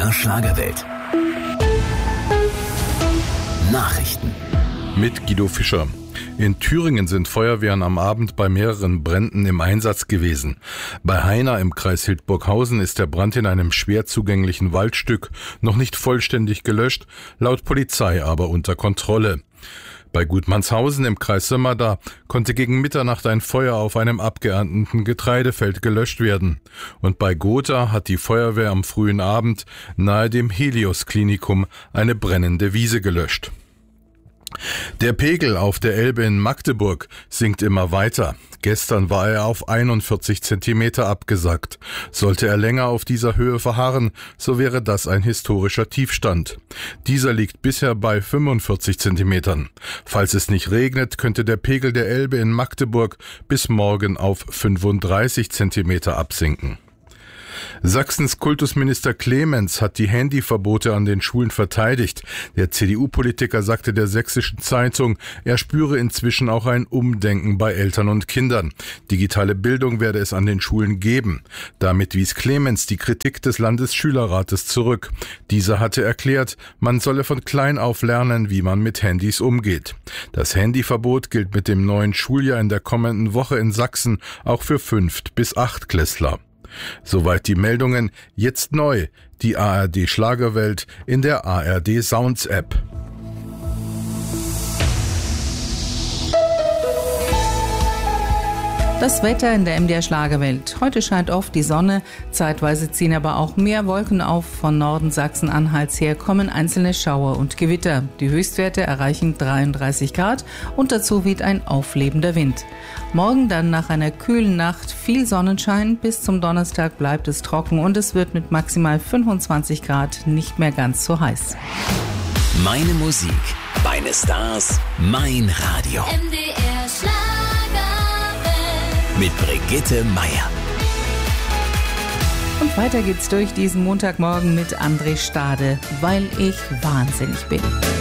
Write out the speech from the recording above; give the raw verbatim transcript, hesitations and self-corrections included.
R Schlagerwelt. Nachrichten. Mit Guido Fischer. In Thüringen sind Feuerwehren am Abend bei mehreren Bränden im Einsatz gewesen. Bei Heina im Kreis Hildburghausen ist der Brand in einem schwer zugänglichen Waldstück noch nicht vollständig gelöscht, laut Polizei aber unter Kontrolle. Bei Gutmannshausen im Kreis Sömmerda konnte gegen Mitternacht ein Feuer auf einem abgeernteten Getreidefeld gelöscht werden. Und bei Gotha hat die Feuerwehr am frühen Abend nahe dem Helios-Klinikum eine brennende Wiese gelöscht. Der Pegel auf der Elbe in Magdeburg sinkt immer weiter. Gestern war er auf einundvierzig Zentimeter abgesackt. Sollte er länger auf dieser Höhe verharren, so wäre das ein historischer Tiefstand. Dieser liegt bisher bei fünfundvierzig Zentimetern. Falls es nicht regnet, könnte der Pegel der Elbe in Magdeburg bis morgen auf fünfunddreißig Zentimeter absinken. Sachsens Kultusminister Clemens hat die Handyverbote an den Schulen verteidigt. Der C D U-Politiker sagte der Sächsischen Zeitung, er spüre inzwischen auch ein Umdenken bei Eltern und Kindern. Digitale Bildung werde es an den Schulen geben. Damit wies Clemens die Kritik des Landesschülerrates zurück. Dieser hatte erklärt, man solle von klein auf lernen, wie man mit Handys umgeht. Das Handyverbot gilt mit dem neuen Schuljahr in der kommenden Woche in Sachsen auch für Fünft- bis Achtklässler. Soweit die Meldungen. Jetzt neu, die A R D Schlagerwelt in der A R D Sounds App. Das Wetter in der M D R Schlagerwelt. Heute scheint oft die Sonne, zeitweise ziehen aber auch mehr Wolken auf. Von Norden Sachsen-Anhalts her kommen einzelne Schauer und Gewitter. Die Höchstwerte erreichen dreiunddreißig Grad und dazu weht ein auflebender Wind. Morgen dann nach einer kühlen Nacht viel Sonnenschein. Bis zum Donnerstag bleibt es trocken und es wird mit maximal fünfundzwanzig Grad nicht mehr ganz so heiß. Meine Musik, meine Stars, mein Radio. M D R Schlagerwelt. Mit Brigitte Meier. Und weiter geht's durch diesen Montagmorgen mit André Stade, weil ich wahnsinnig bin.